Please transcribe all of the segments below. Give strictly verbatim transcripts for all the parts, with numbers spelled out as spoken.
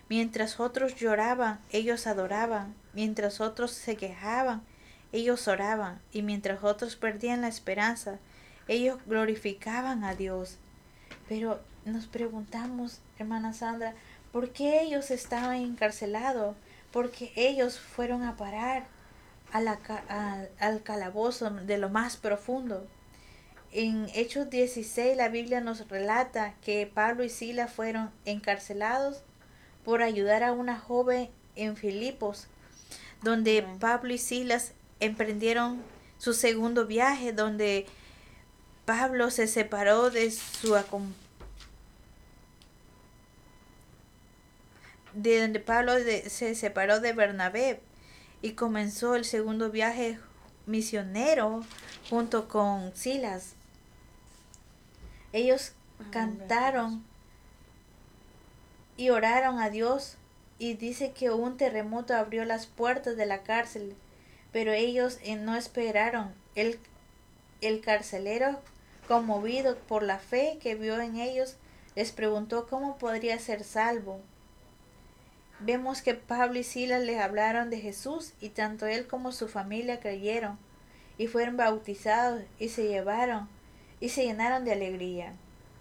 Mientras otros lloraban, ellos adoraban. Mientras otros se quejaban, ellos oraban. Y mientras otros perdían la esperanza, ellos glorificaban a Dios. Pero nos preguntamos, hermana Sandra, ¿por qué ellos estaban encarcelados? Porque ellos fueron a parar a la, a, al calabozo de lo más profundo. En Hechos dieciséis la Biblia nos relata que Pablo y Silas fueron encarcelados por ayudar a una joven en Filipos, donde Amén. Pablo y Silas emprendieron su segundo viaje, donde Pablo se separó de su de donde Pablo de, se separó de Bernabé y comenzó el segundo viaje misionero junto con Silas. Ellos Amén. cantaron y oraron a Dios, y dice que un terremoto abrió las puertas de la cárcel, pero ellos no esperaron. El, el carcelero, conmovido por la fe que vio en ellos, les preguntó cómo podría ser salvo. Vemos que Pablo y Silas les hablaron de Jesús, y tanto él como su familia creyeron y fueron bautizados y se llevaron y se llenaron de alegría.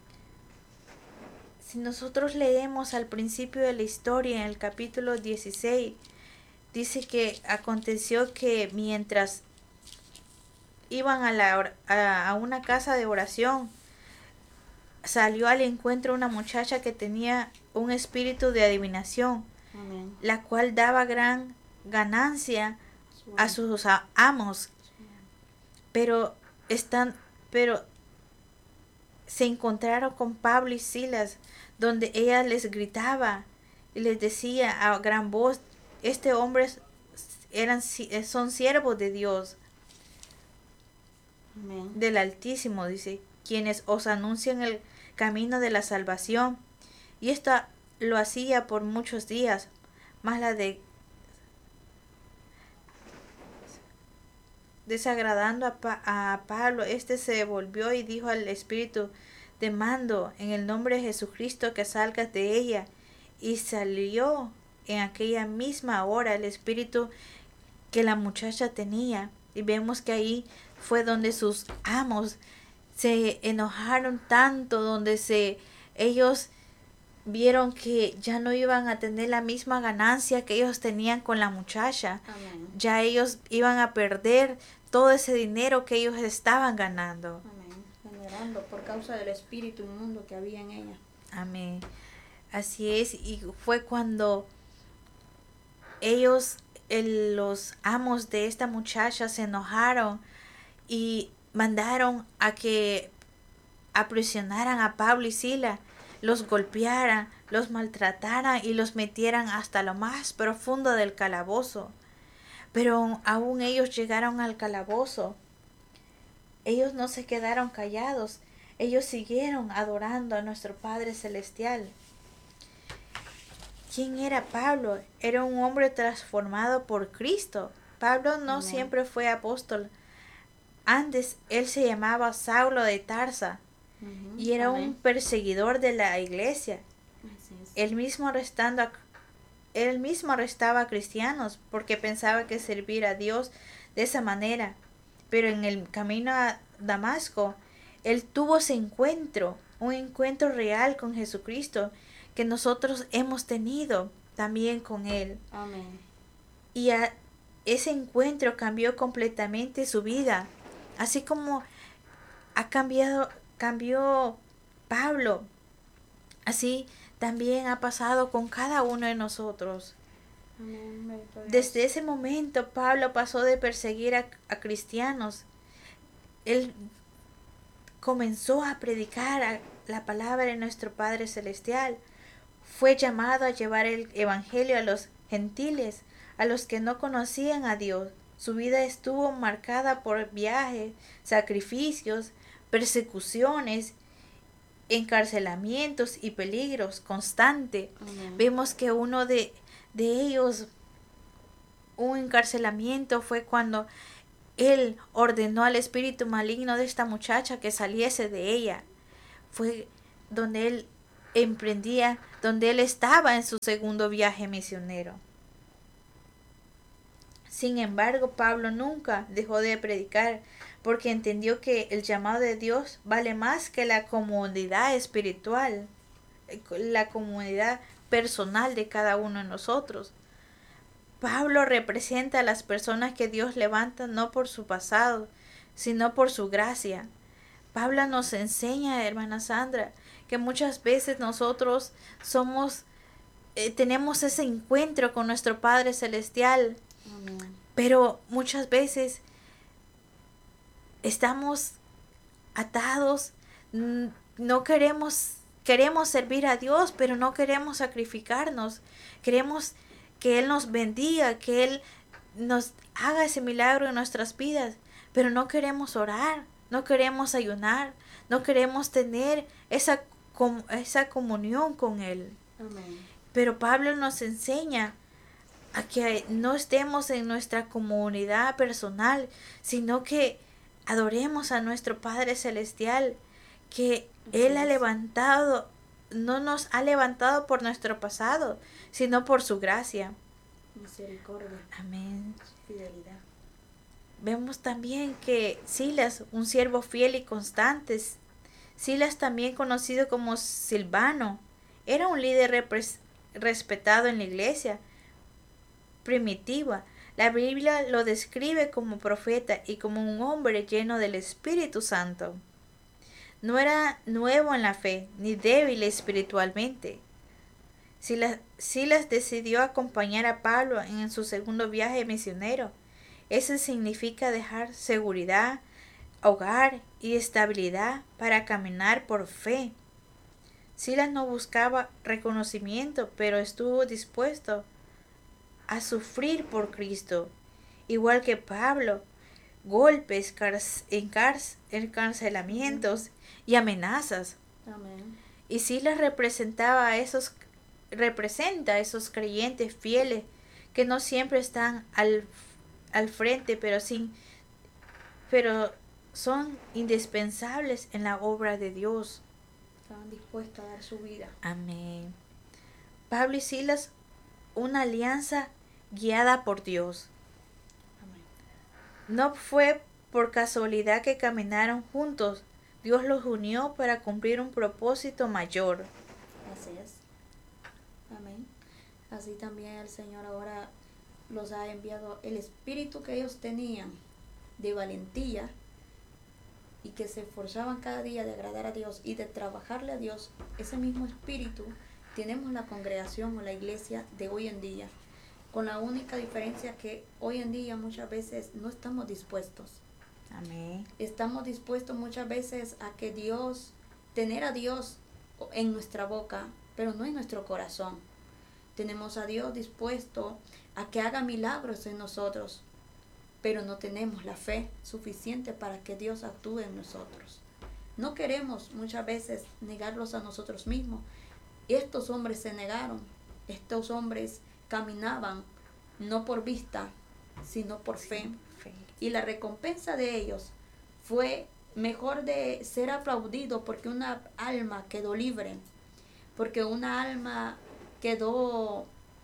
Si nosotros leemos al principio de la historia, en el capítulo dieciséis, dice que aconteció que mientras iban a, la, a, a una casa de oración, salió al encuentro una muchacha que tenía un espíritu de adivinación, Amén. la cual daba gran ganancia a sus amos, pero están, pero se encontraron con Pablo y Silas, donde ella les gritaba y les decía a gran voz: este hombre eran, son siervos de Dios, Amén. del Altísimo, dice, quienes os anuncian el camino de la salvación. Y esto lo hacía por muchos días, mas la de desagradando a, pa a Pablo, este se volvió y dijo al espíritu: te mando en el nombre de Jesucristo que salgas de ella. Y salió en aquella misma hora el espíritu que la muchacha tenía. Y vemos que ahí fue donde sus amos se enojaron tanto, donde se ellos vieron que ya no iban a tener la misma ganancia que ellos tenían con la muchacha. Amén. Ya ellos iban a perder todo ese dinero que ellos estaban ganando. Amén. Generando por causa del espíritu inmundo que había en ella. Amén. Así es, y fue cuando ellos, el, los amos de esta muchacha, se enojaron y mandaron a que aprisionaran a Pablo y Silas, los golpearan, los maltrataran y los metieran hasta lo más profundo del calabozo. Pero aún ellos llegaron al calabozo. Ellos no se quedaron callados. Ellos siguieron adorando a nuestro Padre Celestial. ¿Quién era Pablo? Era un hombre transformado por Cristo. Pablo no Amén. siempre fue apóstol. Antes él se llamaba Saulo de Tarsa Uh-huh. y era Amén. un perseguidor de la iglesia. Así es. Él mismo arrestando a, él mismo arrestaba a cristianos porque pensaba que servir a Dios de esa manera. Pero en el camino a Damasco, él tuvo ese encuentro, un encuentro real con Jesucristo que nosotros hemos tenido también con él. Amén. Y a, ese encuentro cambió completamente su vida, así como ha cambiado, cambió Pablo, así también ha pasado con cada uno de nosotros. Amén. Desde ese momento Pablo pasó de perseguir a, a cristianos. Él comenzó a predicar a la palabra de nuestro Padre Celestial. Fue llamado a llevar el evangelio a los gentiles, a los que no conocían a Dios. Su vida estuvo marcada por viajes, sacrificios, persecuciones, encarcelamientos y peligros constantes. Amén. Vemos que uno de, de ellos, un encarcelamiento, fue cuando él ordenó al espíritu maligno de esta muchacha que saliese de ella. Fue donde él emprendía donde él estaba en su segundo viaje misionero. Sin embargo, Pablo nunca dejó de predicar porque entendió que el llamado de Dios vale más que la comunidad espiritual, la comunidad personal de cada uno de nosotros. Pablo representa a las personas que Dios levanta no por su pasado, sino por su gracia. Pablo nos enseña, hermana Sandra, que muchas veces nosotros somos, eh, tenemos ese encuentro con nuestro Padre Celestial, Amén. pero muchas veces estamos atados, no queremos, queremos servir a Dios, pero no queremos sacrificarnos, queremos que Él nos bendiga, que Él nos haga ese milagro en nuestras vidas, pero no queremos orar, no queremos ayunar, no queremos tener esa, esa comunión con Él. Amén. Pero Pablo nos enseña a que no estemos en nuestra comunidad personal, sino que adoremos a nuestro Padre Celestial, que Él ha levantado, no nos ha levantado por nuestro pasado, sino por su gracia. Misericordia. Amén. Fidelidad. Vemos también que Silas, un siervo fiel y constante, Silas también conocido como Silvano, era un líder respetado en la iglesia primitiva. La Biblia lo describe como profeta y como un hombre lleno del Espíritu Santo. No era nuevo en la fe, ni débil espiritualmente. Silas, Silas decidió acompañar a Pablo en su segundo viaje misionero. Eso significa dejar seguridad, hogar y estabilidad para caminar por fe. Silas no buscaba reconocimiento, pero estuvo dispuesto a sufrir por Cristo, igual que Pablo, golpes, encarcelamientos y amenazas. Amén. Y Silas representaba a esos, representa a esos creyentes fieles que no siempre están al, al frente, pero sin, pero son indispensables en la obra de Dios. Estaban dispuestos a dar su vida. Amén. Pablo y Silas, una alianza guiada por Dios. Amén. No fue por casualidad que caminaron juntos. Dios los unió para cumplir un propósito mayor. Así es. Amén. Así también el Señor ahora los ha enviado el espíritu que ellos tenían de valentía y que se esforzaban cada día de agradar a Dios y de trabajarle a Dios. Ese mismo espíritu tenemos la congregación o la iglesia de hoy en día, con la única diferencia que hoy en día muchas veces no estamos dispuestos. Amén. Estamos dispuestos muchas veces a que Dios, tener a Dios en nuestra boca, pero no en nuestro corazón. Tenemos a Dios dispuesto a que haga milagros en nosotros, pero no tenemos la fe suficiente para que Dios actúe en nosotros. No queremos muchas veces negarlos a nosotros mismos. Estos hombres se negaron. Estos hombres caminaban no por vista, sino por fe. Fe. Y la recompensa de ellos fue mejor de ser aplaudido porque una alma quedó libre, porque una alma quedó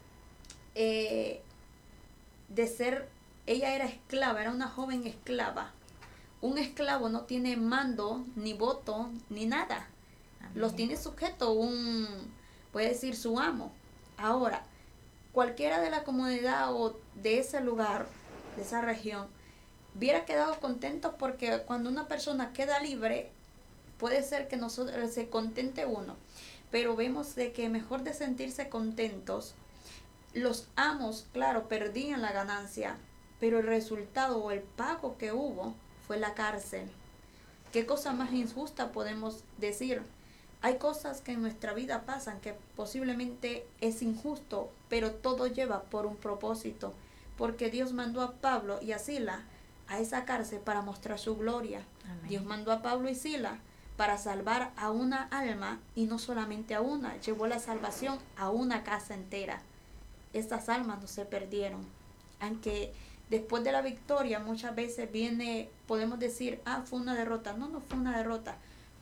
eh, de ser, ella era esclava, era una joven esclava. Un esclavo no tiene mando, ni voto, ni nada. Amén. Los tiene sujeto un, puede decir, su amo. Ahora, cualquiera de la comunidad o de ese lugar, de esa región, hubiera quedado contento porque cuando una persona queda libre, puede ser que nosotros se contente uno. Pero vemos de que mejor de sentirse contentos, los amos, claro, perdían la ganancia, pero el resultado o el pago que hubo fue la cárcel. ¿Qué cosa más injusta podemos decir? Hay cosas que en nuestra vida pasan que posiblemente es injusto, pero todo lleva por un propósito, porque Dios mandó a Pablo y a Sila a esa cárcel para mostrar su gloria. Amén. Dios mandó a Pablo y Sila para salvar a una alma y no solamente a una, llevó la salvación a una casa entera. Estas almas no se perdieron, aunque después de la victoria muchas veces viene, podemos decir, ah, fue una derrota. No, no fue una derrota,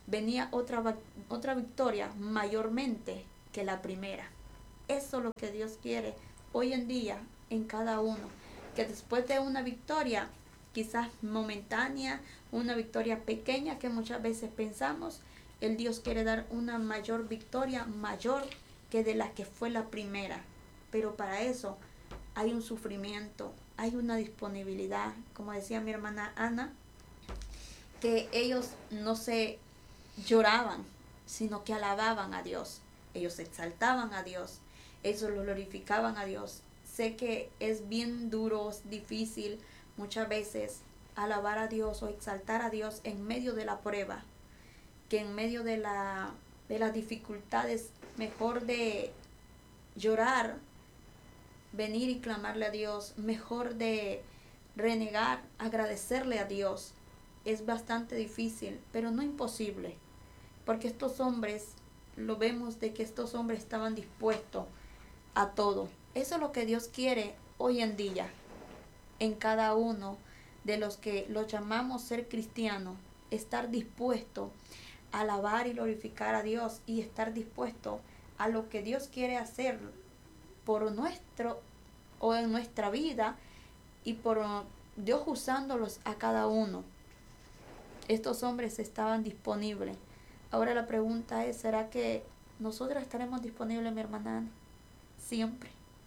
venía otra, otra victoria mayormente que la primera. Eso es lo que Dios quiere hoy en día en cada uno, que después de una victoria quizás momentánea, una victoria pequeña que muchas veces pensamos, el Dios quiere dar una mayor victoria, mayor que de la que fue la primera. Pero para eso hay un sufrimiento, hay una disponibilidad, como decía mi hermana Ana, que ellos no se lloraban, sino que alababan a Dios, ellos exaltaban a Dios, ellos lo glorificaban a Dios. Sé que es bien duro, es difícil muchas veces alabar a Dios o exaltar a Dios en medio de la prueba, que en medio de, la, de las dificultades, mejor de llorar, venir y clamarle a Dios, mejor de renegar, agradecerle a Dios. Es bastante difícil, pero no imposible, porque estos hombres, lo vemos de que estos hombres estaban dispuestos a todo. Eso es lo que Dios quiere hoy en día en cada uno de los que los llamamos ser cristianos, estar dispuesto a alabar y glorificar a Dios y estar dispuesto a lo que Dios quiere hacer por nuestro o en nuestra vida y por Dios usándolos a cada uno. Estos hombres estaban disponibles. Ahora la pregunta es, ¿será que nosotros estaremos disponibles, mi hermana Ana? Siempre.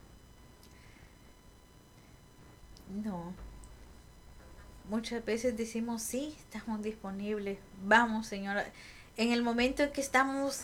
No. Muchas veces decimos, sí, estamos disponibles. Vamos, Señor. En el momento en que estamos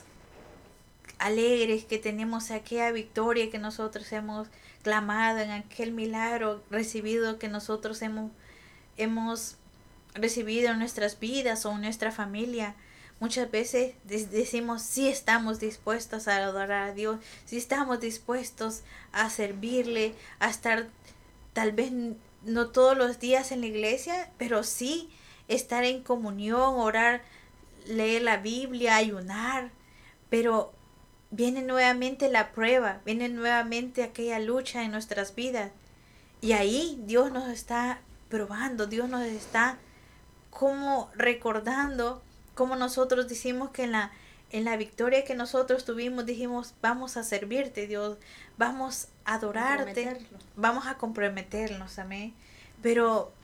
alegres, que tenemos aquella victoria que nosotros hemos clamado, en aquel milagro recibido que nosotros hemos, hemos recibido en nuestras vidas o en nuestra familia, muchas veces decimos, sí estamos dispuestos a adorar a Dios, sí estamos dispuestos a servirle, a estar tal vez no todos los días en la iglesia, pero sí estar en comunión, orar, leer la Biblia, ayunar. Pero viene nuevamente la prueba, viene nuevamente aquella lucha en nuestras vidas. Y ahí Dios nos está probando, Dios nos está como recordando, como nosotros decimos que en la, en la victoria que nosotros tuvimos, dijimos, vamos a servirte, Dios, vamos a adorarte, vamos a comprometernos, amén. Pero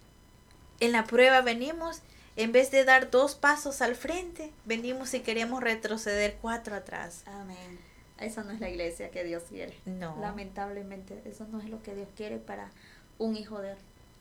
en la prueba venimos, en vez de dar dos pasos al frente, venimos y queremos retroceder cuatro atrás. Amén. Esa no es la iglesia que Dios quiere. No. Lamentablemente, eso no es lo que Dios quiere para un hijo de él.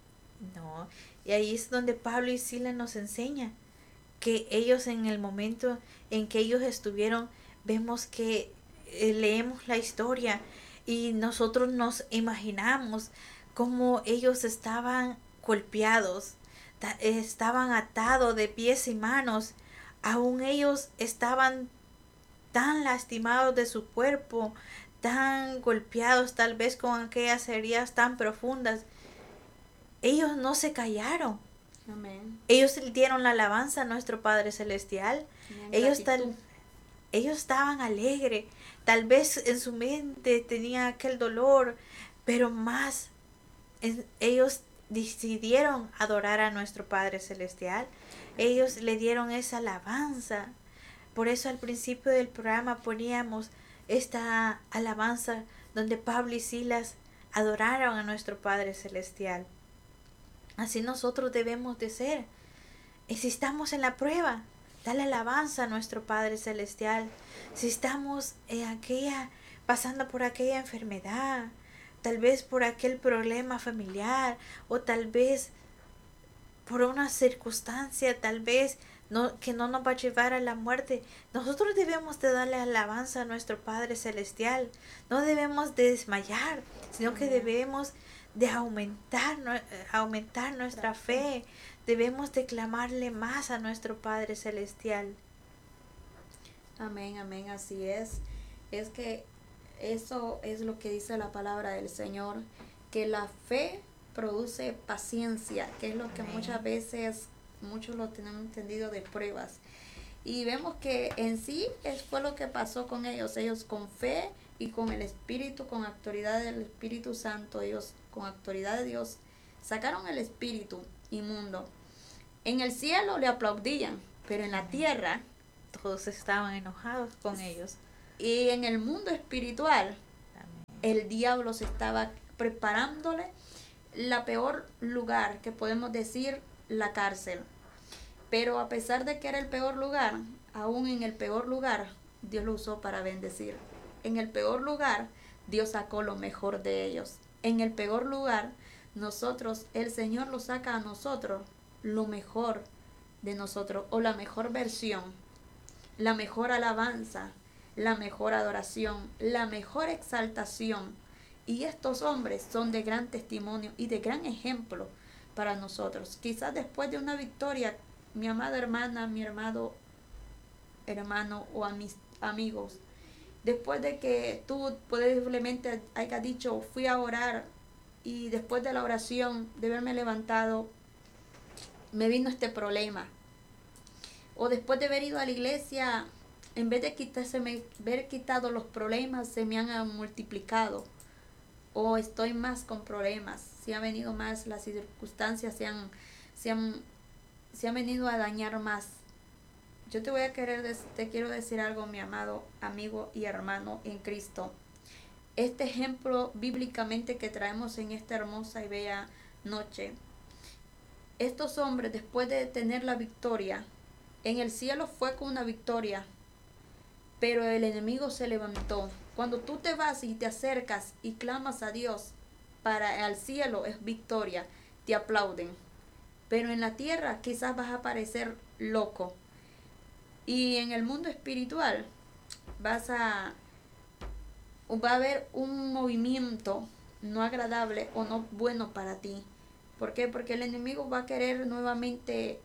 No. Y ahí es donde Pablo y Silas nos enseñan que ellos en el momento en que ellos estuvieron, vemos que eh, leemos la historia y nosotros nos imaginamos cómo ellos estaban golpeados, estaban atados de pies y manos, aún ellos estaban tan lastimados de su cuerpo, tan golpeados tal vez con aquellas heridas tan profundas. Ellos no se callaron. Amén. Ellos dieron la alabanza a nuestro Padre Celestial. Ellos, tal, ellos estaban alegres. Tal vez en su mente tenían aquel dolor, pero más en, ellos decidieron adorar a nuestro Padre Celestial. Ellos le dieron esa alabanza. Por eso al principio del programa poníamos esta alabanza donde Pablo y Silas adoraron a nuestro Padre Celestial. Así nosotros debemos de ser. Y si estamos en la prueba, dale alabanza a nuestro Padre Celestial. Si estamos en aquella, pasando por aquella enfermedad, tal vez por aquel problema familiar, o tal vez por una circunstancia, tal vez no, que no nos va a llevar a la muerte, nosotros debemos de darle alabanza a nuestro Padre Celestial. No debemos de desmayar, sino que debemos de aumentar, aumentar nuestra fe. Debemos de clamarle más a nuestro Padre Celestial. Amén, amén, así es. Es que eso es lo que dice la palabra del Señor, que la fe produce paciencia, que es lo que amén. Muchas veces, muchos lo tenemos entendido de pruebas. Y vemos que en sí es, fue lo que pasó con ellos. Ellos con fe y con el Espíritu, con autoridad del Espíritu Santo, ellos con autoridad de Dios, sacaron el espíritu inmundo. En el cielo le aplaudían, Pero en la tierra todos estaban enojados con ellos. Y en el mundo espiritual, Amén. el diablo se estaba preparándole la peor lugar, que podemos decir la cárcel. Pero a pesar de que era el peor lugar, aún en el peor lugar, Dios lo usó para bendecir. En el peor lugar, Dios sacó lo mejor de ellos. En el peor lugar, nosotros, el Señor lo saca a nosotros, lo mejor de nosotros, o la mejor versión, la mejor alabanza, la mejor adoración, la mejor exaltación. Y estos hombres son de gran testimonio y de gran ejemplo para nosotros. Quizás después de una victoria, mi amada hermana, mi hermano, hermano o a mis amigos, después de que tú posiblemente hayas dicho, fui a orar, y después de la oración, de haberme levantado, me vino este problema. O después de haber ido a la iglesia, en vez de quitarse, haber quitado los problemas, se me han multiplicado. O estoy más con problemas. Si han venido más, las circunstancias se han, se han, se han venido a dañar más. Yo te voy a querer, te quiero decir algo, mi amado amigo y hermano en Cristo. Este ejemplo bíblicamente que traemos en esta hermosa y bella noche. Estos hombres, después de tener la victoria, en el cielo fue con una victoria, pero el enemigo se levantó. Cuando tú te vas y te acercas y clamas a Dios para el cielo, es victoria, te aplauden. Pero en la tierra quizás vas a parecer loco. Y en el mundo espiritual vas a, va a haber un movimiento no agradable o no bueno para ti. ¿Por qué? Porque el enemigo va a querer nuevamente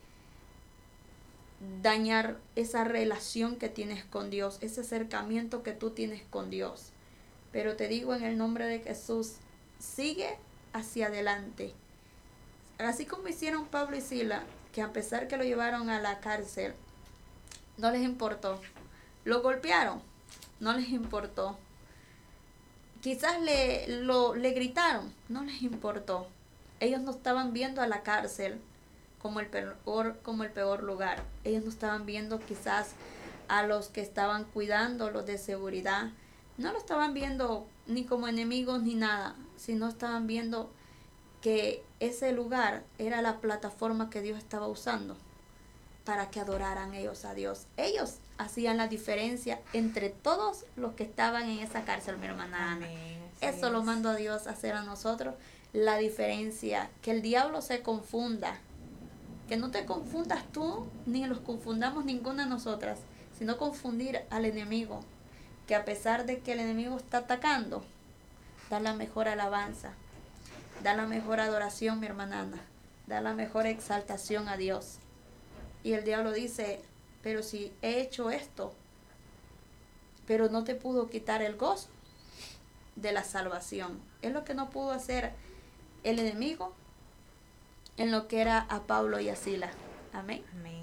dañar esa relación que tienes con Dios, ese acercamiento que tú tienes con Dios. Pero te digo en el nombre de Jesús, sigue hacia adelante. Así como hicieron Pablo y Sila, que a pesar que lo llevaron a la cárcel, no les importó. Lo golpearon, no les importó. Quizás le, lo, le gritaron, no les importó. Ellos no estaban viendo a la cárcel como el peor, como el peor lugar. Ellos no estaban viendo quizás a los que estaban cuidando, los de seguridad. No lo estaban viendo ni como enemigos ni nada, sino estaban viendo que ese lugar era la plataforma que Dios estaba usando para que adoraran ellos a Dios. Ellos hacían la diferencia entre todos los que estaban en esa cárcel, mi hermana Ana. Eso lo mando a Dios a hacer a nosotros, la diferencia, que el diablo se confunda, que no te confundas tú, ni los confundamos ninguna de nosotras, sino confundir al enemigo, que a pesar de que el enemigo está atacando, da la mejor alabanza, da la mejor adoración, mi hermana Ana, da la mejor exaltación a Dios. Y el diablo dice, pero si he hecho esto, pero no te pudo quitar el gozo de la salvación. Es lo que no pudo hacer el enemigo en lo que era a Pablo y a Sila. Amén. Amén.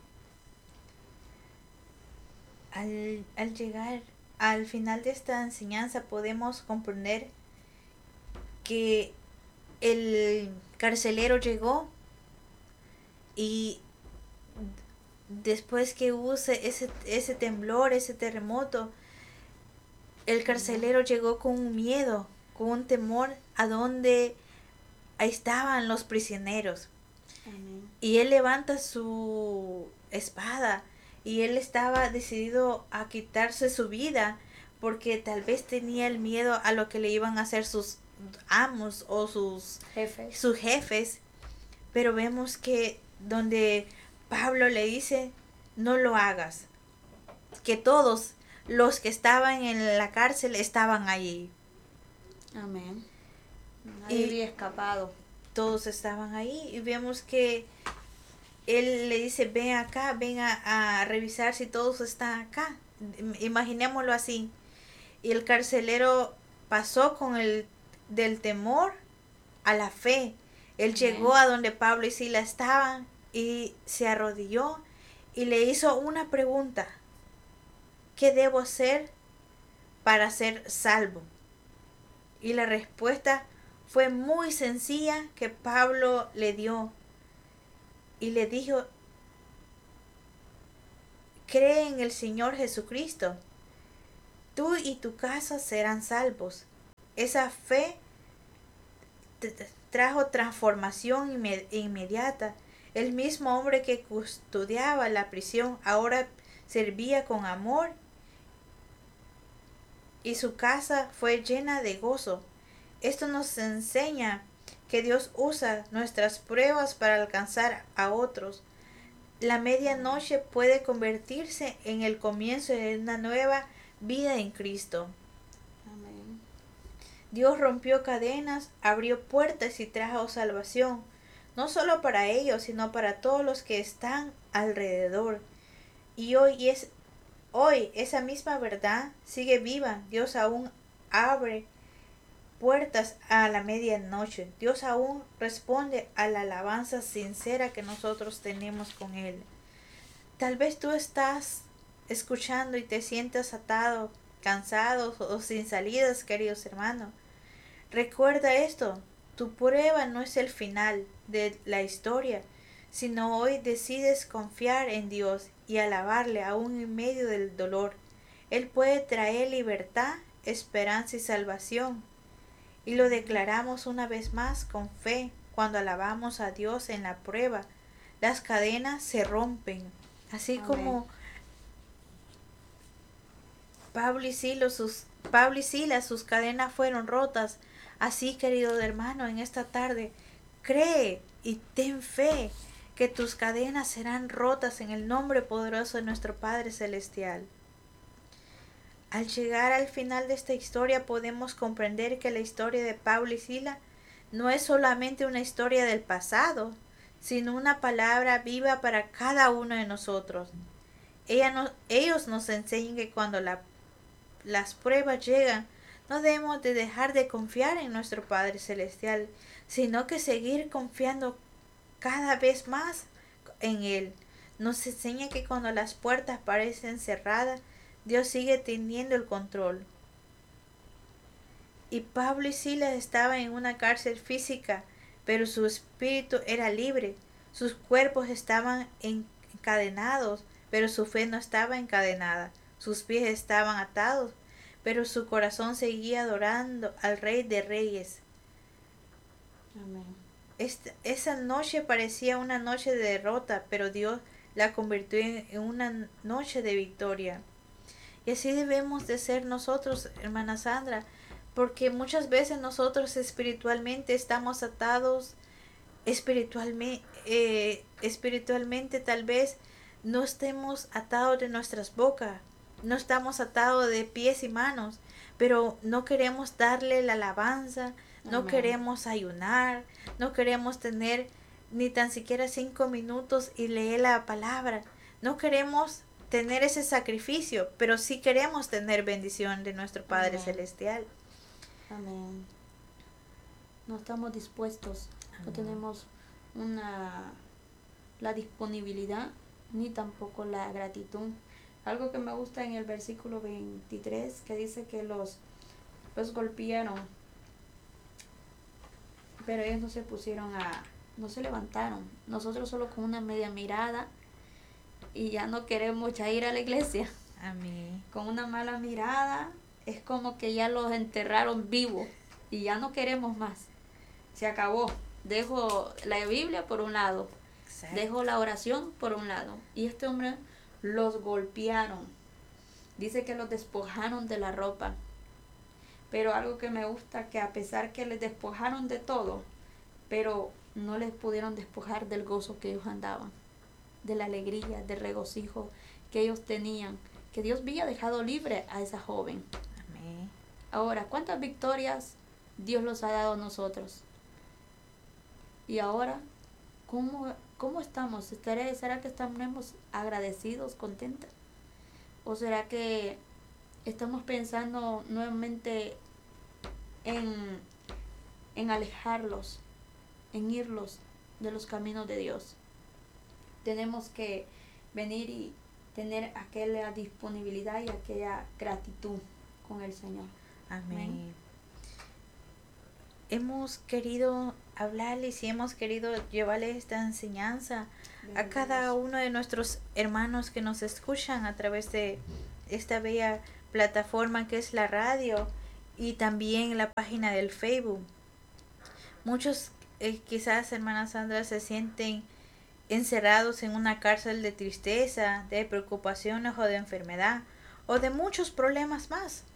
Al, al llegar al final de esta enseñanza podemos comprender que el carcelero llegó y después que hubo ese, ese temblor, ese terremoto, el carcelero llegó con un miedo, con un temor a donde estaban los prisioneros. Amén. Y él levanta su espada y él estaba decidido a quitarse su vida porque tal vez tenía el miedo a lo que le iban a hacer sus amos o sus jefes. sus jefes. Pero vemos que donde Pablo le dice, no lo hagas, que todos los que estaban en la cárcel estaban allí. Amén. Nadie Y había escapado. Todos estaban ahí y vemos que él le dice, ven acá, ven a, a revisar si todos están acá. Imaginémoslo así. Y el carcelero pasó con el del temor a la fe. Él Amén. Llegó a donde Pablo y Sila estaban y se arrodilló y le hizo una pregunta. ¿Qué debo hacer para ser salvo? Y la respuesta fue muy sencilla que Pablo le dio. Y le dijo, cree en el Señor Jesucristo. Tú y tu casa serán salvos. Esa fe trajo transformación inmediata. El mismo hombre que custodiaba la prisión ahora servía con amor y su casa fue llena de gozo. Esto nos enseña que Dios usa nuestras pruebas para alcanzar a otros. La medianoche puede convertirse en el comienzo de una nueva vida en Cristo. Amén. Dios rompió cadenas, abrió puertas y trajo salvación, no solo para ellos, sino para todos los que están alrededor. Y hoy es hoy esa misma verdad sigue viva. Dios aún abre puertas a la medianoche. Dios aún responde a la alabanza sincera que nosotros tenemos con Él. Tal vez tú estás escuchando y te sientas atado, cansado o sin salidas, queridos hermanos. Recuerda esto, tu prueba no es el final de la historia, sino hoy decides confiar en Dios y alabarle aún en medio del dolor. Él puede traer libertad, esperanza y salvación. Y lo declaramos una vez más con fe cuando alabamos a Dios en la prueba. Las cadenas se rompen, así Amén. como Pablo y Silas, sus, Pablo y Silas, sus cadenas fueron rotas. Así, querido hermano, en esta tarde, cree y ten fe que tus cadenas serán rotas en el nombre poderoso de nuestro Padre Celestial. Al llegar al final de esta historia podemos comprender que la historia de Pablo y Silas no es solamente una historia del pasado, sino una palabra viva para cada uno de nosotros. Ella no, ellos nos enseñan que cuando la, las pruebas llegan, no debemos de dejar de confiar en nuestro Padre Celestial, sino que seguir confiando cada vez más en Él. Nos enseña que cuando las puertas parecen cerradas, Dios sigue teniendo el control. Y Pablo y Silas estaban en una cárcel física, pero su espíritu era libre. Sus cuerpos estaban encadenados, pero su fe no estaba encadenada. Sus pies estaban atados, pero su corazón seguía adorando al Rey de Reyes. Amén. Esta, esa noche parecía una noche de derrota, pero Dios la convirtió en, en una noche de victoria. Y así debemos de ser nosotros, hermana Sandra, porque muchas veces nosotros espiritualmente estamos atados, espiritualmente, eh, espiritualmente tal vez no estemos atados de nuestras bocas, no estamos atados de pies y manos, pero no queremos darle la alabanza, no Amén. queremos ayunar, no queremos tener ni tan siquiera cinco minutos y leer la palabra, no queremos tener ese sacrificio, pero sí queremos tener bendición de nuestro Padre Amén. Celestial. Amén. No estamos dispuestos, no tenemos una la disponibilidad ni tampoco la gratitud. Algo que me gusta en el versículo veintitrés que dice que los los golpearon, pero ellos no se pusieron a, no se levantaron. Nosotros solo con una media mirada y ya no queremos ya ir a la iglesia. Amén. Con una mala mirada es como que ya los enterraron vivos y ya no queremos más. Se acabó. Dejo la Biblia por un lado. Exacto. Dejo la oración por un lado. Y este hombre los golpearon. Dice que los despojaron de la ropa. Pero algo que me gusta, que a pesar que les despojaron de todo, pero no les pudieron despojar del gozo que ellos andaban, de la alegría, del regocijo que ellos tenían, que Dios había dejado libre a esa joven. Amén. Ahora, ¿cuántas victorias Dios los ha dado a nosotros? Y ahora, ¿cómo, cómo estamos? ¿Será que estamos agradecidos, contentos? ¿O será que estamos pensando nuevamente en, en alejarlos, en irlos de los caminos de Dios? Tenemos que venir y tener aquella disponibilidad y aquella gratitud con el Señor. Amén. Amén. Hemos querido hablarle, si hemos querido llevarle esta enseñanza a cada uno de nuestros hermanos que nos escuchan a través de esta bella plataforma que es la radio y también la página del Facebook. Muchos eh, quizás, hermana Sandra, se sienten encerrados en una cárcel de tristeza, de preocupaciones o de enfermedad o de muchos problemas más.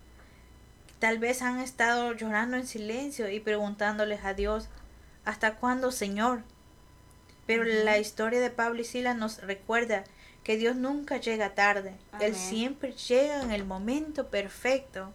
Tal vez han estado llorando en silencio y preguntándoles a Dios, ¿hasta cuándo, Señor? Pero uh-huh. La historia de Pablo y Silas nos recuerda que Dios nunca llega tarde. Amén. Él siempre llega en el momento perfecto.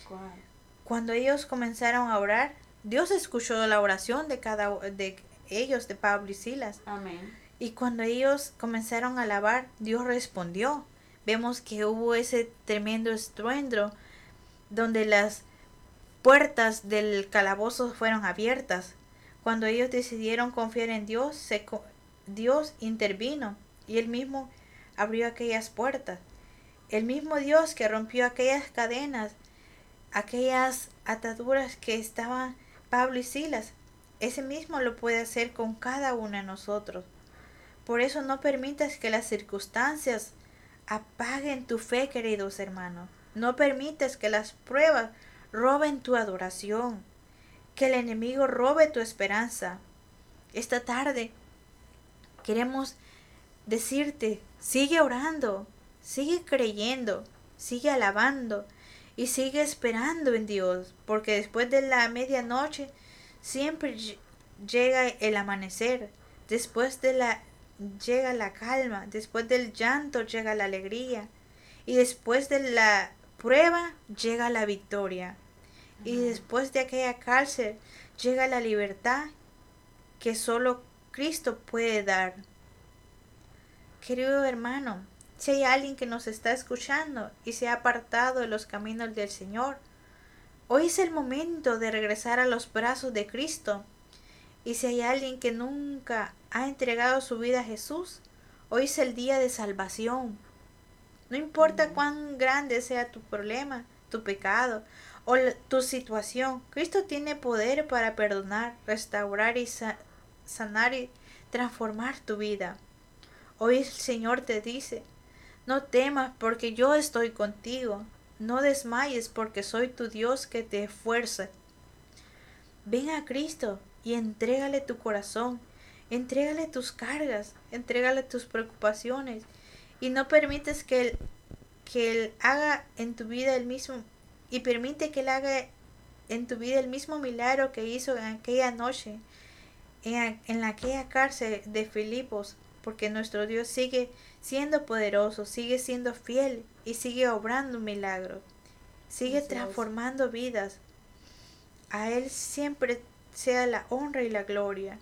Cuando ellos comenzaron a orar, Dios escuchó la oración de cada de ellos, de Pablo y Silas. Amén. Y cuando ellos comenzaron a alabar, Dios respondió. Vemos que hubo ese tremendo estruendo donde las puertas del calabozo fueron abiertas. Cuando ellos decidieron confiar en Dios, se, Dios intervino y Él mismo abrió aquellas puertas. El mismo Dios que rompió aquellas cadenas, aquellas ataduras que estaban Pablo y Silas, ese mismo lo puede hacer con cada uno de nosotros. Por eso no permitas que las circunstancias apaguen tu fe, queridos hermanos. No permitas que las pruebas roben tu adoración, que el enemigo robe tu esperanza. Esta tarde queremos decirte, sigue orando, sigue creyendo, sigue alabando y sigue esperando en Dios, porque después de la medianoche siempre llega el amanecer, después de la llega la calma, después del llanto llega la alegría y después de la prueba llega la victoria. Uh-huh. Y después de aquella cárcel llega la libertad que solo Cristo puede dar. Querido hermano, si hay alguien que nos está escuchando y se ha apartado de los caminos del Señor, hoy es el momento de regresar a los brazos de Cristo. Y si hay alguien que nunca ha entregado su vida a Jesús, hoy es el día de salvación. No importa uh-huh. cuán grande sea tu problema, tu pecado o la, tu situación, Cristo tiene poder para perdonar, restaurar y sa- sanar y transformar tu vida. Hoy el Señor te dice, no temas porque yo estoy contigo, no desmayes porque soy tu Dios que te esfuerza. Ven a Cristo y entrégale tu corazón, entrégale tus cargas, entrégale tus preocupaciones y no permites que Él, que Él haga en tu vida el mismo, y permite que Él haga en tu vida el mismo milagro que hizo en aquella noche, en, en aquella cárcel de Filipos, porque nuestro Dios sigue siendo poderoso, sigue siendo fiel y sigue obrando un milagro, sigue Así transformando es. vidas. A Él siempre sea la honra y la gloria.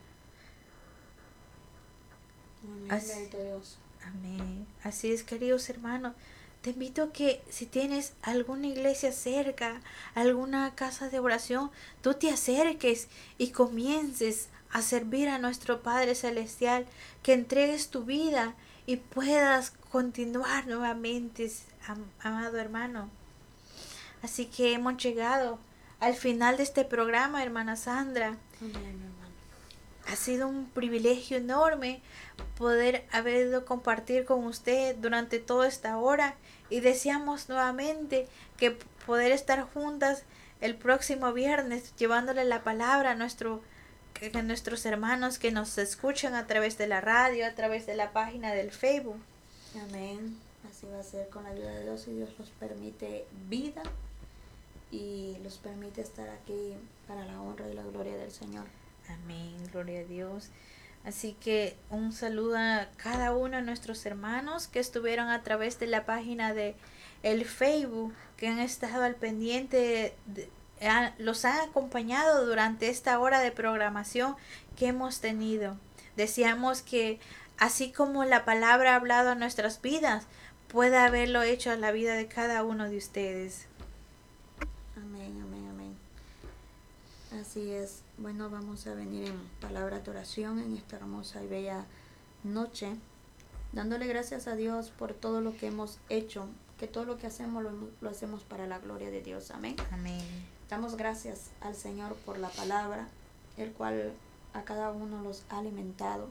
Amén. Así, amén. Así es, queridos hermanos. Te invito a que si tienes alguna iglesia cerca, alguna casa de oración, tú te acerques y comiences a servir a nuestro Padre Celestial, que entregues tu vida y puedas continuar nuevamente, am- amado hermano. Así que hemos llegado al final de este programa, hermana Sandra. Amén, hermano. Ha sido un privilegio enorme poder haberlo compartir con usted durante toda esta hora y deseamos nuevamente que poder estar juntas el próximo viernes llevándole la palabra a nuestro que, que nuestros hermanos que nos escuchan a través de la radio, a través de la página del Facebook. Amén. Así va a ser con la ayuda de Dios y Dios nos permite vida y los permite estar aquí para la honra y la gloria del Señor. Amén, gloria a Dios. Así que un saludo a cada uno de nuestros hermanos que estuvieron a través de la página de el Facebook, que han estado al pendiente, de, han, los han acompañado durante esta hora de programación que hemos tenido. Deseamos que así como la palabra ha hablado a nuestras vidas, pueda haberlo hecho a la vida de cada uno de ustedes. Amén, amén, amén. Así es. Bueno, vamos a venir en palabra de oración en esta hermosa y bella noche, dándole gracias a Dios por todo lo que hemos hecho, que todo lo que hacemos lo, lo hacemos para la gloria de Dios. Amén. Amén. Damos gracias al Señor por la palabra, el cual a cada uno los ha alimentado.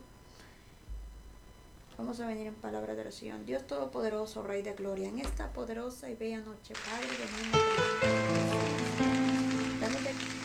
Vamos a venir en palabra de oración. Dios Todopoderoso, Rey de Gloria, en esta poderosa y bella noche, Padre, venimos dándote